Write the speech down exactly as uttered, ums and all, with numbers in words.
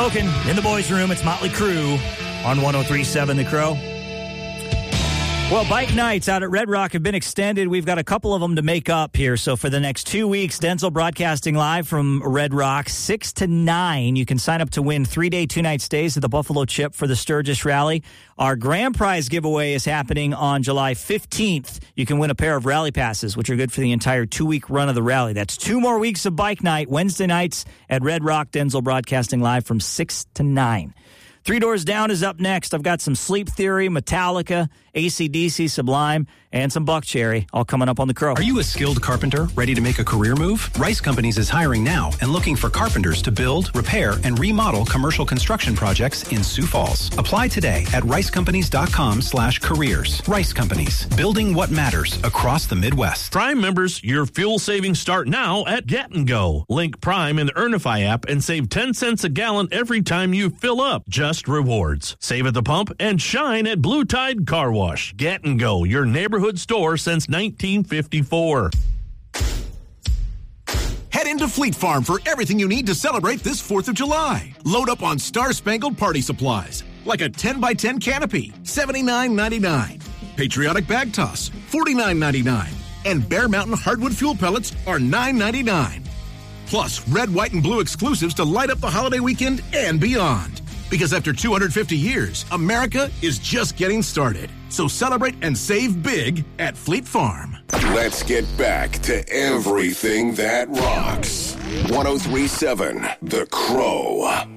Spoken in the boys' room. It's Motley Crue on one oh three point seven The Crow. Well, bike nights out at Red Rock have been extended. We've got a couple of them to make up here. So for the next two weeks, Denzel broadcasting live from Red Rock, six to nine. You can sign up to win three-day, two-night stays at the Buffalo Chip for the Sturgis Rally. Our grand prize giveaway is happening on July fifteenth. You can win a pair of rally passes, which are good for the entire two-week run of the rally. That's two more weeks of bike night, Wednesday nights at Red Rock. Denzel broadcasting live from six to nine. Three Doors Down is up next. I've got some Sleep Theory, Metallica, A C D C, Sublime, and some Buckcherry, all coming up on The Crow. Are you a skilled carpenter ready to make a career move? Rice Companies is hiring now and looking for carpenters to build, repair, and remodel commercial construction projects in Sioux Falls. Apply today at ricecompanies.com slash careers. Rice Companies, building what matters across the Midwest. Prime members, your fuel savings start now at Get and Go. Link Prime in the Earnify app and save ten cents a gallon every time you fill up. Just rewards. Save at the pump and shine at Blue Tide Car Wash. Get and Go, your neighborhood store since nineteen fifty-four. Head into Fleet Farm for everything you need to celebrate this fourth of July. Load up on star-spangled party supplies, like a ten by ten canopy, seventy-nine ninety-nine. Patriotic bag toss, forty-nine ninety-nine. And Bear Mountain hardwood fuel pellets are nine ninety-nine. Plus, red, white, and blue exclusives to light up the holiday weekend and beyond. Because after two hundred fifty years, America is just getting started. So celebrate and save big at Fleet Farm. Let's get back to everything that rocks. one oh three point seven The Crow.